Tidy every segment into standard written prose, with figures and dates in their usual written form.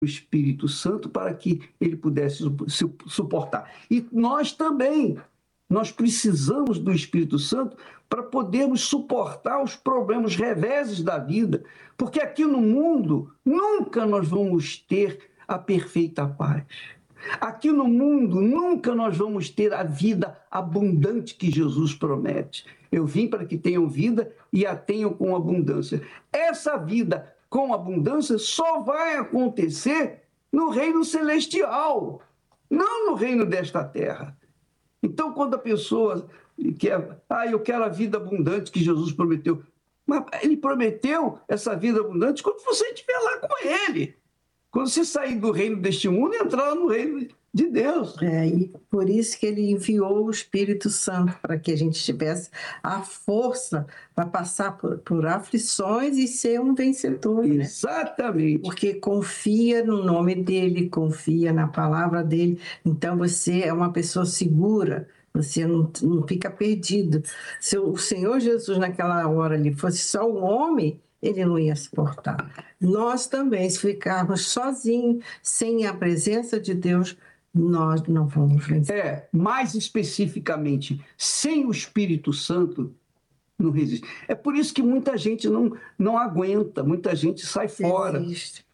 o Espírito Santo para que ele pudesse suportar. E nós também, nós precisamos do Espírito Santo para podermos suportar os problemas, os reveses da vida, porque aqui no mundo nunca nós vamos ter a perfeita paz. Aqui no mundo nunca nós vamos ter a vida abundante que Jesus promete. Eu vim para que tenham vida e a tenham com abundância. Essa vida com abundância só vai acontecer no reino celestial, não no reino desta terra. Então, quando a pessoa quer, eu quero a vida abundante que Jesus prometeu, mas ele prometeu essa vida abundante quando você estiver lá com ele. Quando você sair do reino deste mundo e entrar no reino de Deus. E por isso que ele enviou o Espírito Santo, para que a gente tivesse a força para passar por aflições e ser um vencedor. Exatamente. Né? Porque confia no nome dele, confia na palavra dele. Então você é uma pessoa segura, você não fica perdido. Se o Senhor Jesus naquela hora ali fosse só um homem, ele não ia suportar. Nós também, se ficarmos sozinhos, sem a presença de Deus, nós não vamos vencer. Mais especificamente, sem o Espírito Santo, não resiste. É por isso que muita gente não aguenta, muita gente sai fora.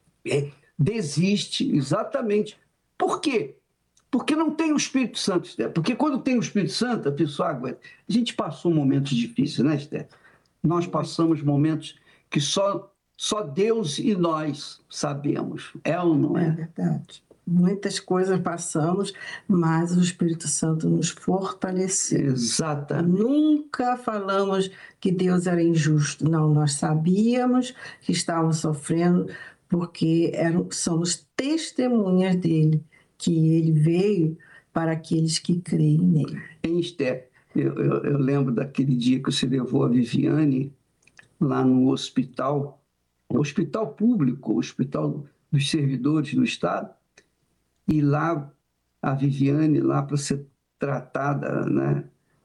Desiste, exatamente. Por quê? Porque não tem o Espírito Santo, Esther. Porque quando tem o Espírito Santo, a pessoa aguenta. A gente passou momentos difíceis, né, Esther? Nós passamos momentos que só Deus e nós sabemos. É ou não é? É verdade. Muitas coisas passamos, mas o Espírito Santo nos fortaleceu. Exatamente. Nunca falamos que Deus era injusto. Não, nós sabíamos que estávamos sofrendo porque somos testemunhas dele, que ele veio para aqueles que creem nele. Esther, eu lembro daquele dia que você levou a Viviane lá no hospital público, o hospital dos servidores do Estado, e lá a Viviane, lá para ser tratada, né,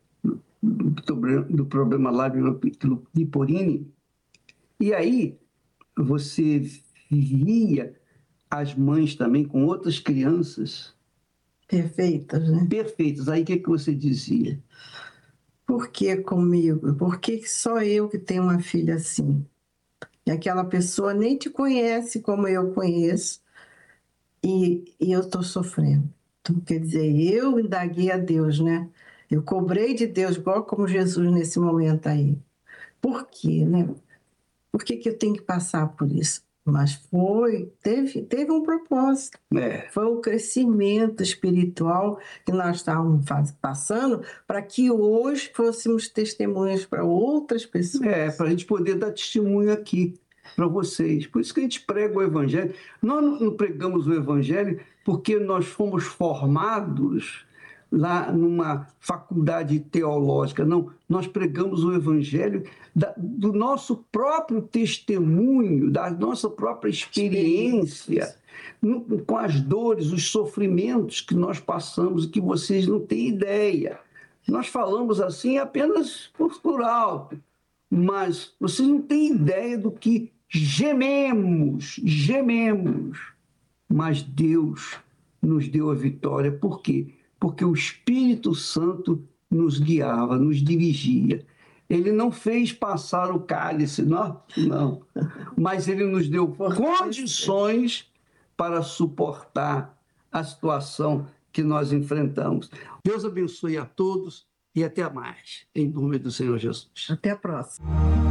do problema Liporine, e aí você via as mães também com outras crianças perfeitas, né? Perfeitas. Aí o que você dizia? Por que comigo? Por que só eu que tenho uma filha assim? E aquela pessoa nem te conhece como eu conheço e eu estou sofrendo. Então, quer dizer, eu indaguei a Deus, né? Eu cobrei de Deus, igual como Jesus nesse momento aí. Por quê, né? Por que eu tenho que passar por isso? Mas teve um propósito. Foi um crescimento espiritual que nós estávamos passando para que hoje fôssemos testemunhas para outras pessoas. Para a gente poder dar testemunho aqui para vocês. Por isso que a gente prega o Evangelho. Nós não pregamos o Evangelho porque nós fomos formados lá numa faculdade teológica. Não, nós pregamos o Evangelho do nosso próprio testemunho, da nossa própria experiência, com as dores, os sofrimentos que nós passamos e que vocês não têm ideia. Nós falamos assim apenas por alto, mas vocês não têm ideia do que gememos, mas Deus nos deu a vitória. Por quê? Porque o Espírito Santo nos guiava, nos dirigia. Ele não fez passar o cálice, não, mas ele nos deu condições para suportar a situação que nós enfrentamos. Deus abençoe a todos e até mais, em nome do Senhor Jesus. Até a próxima.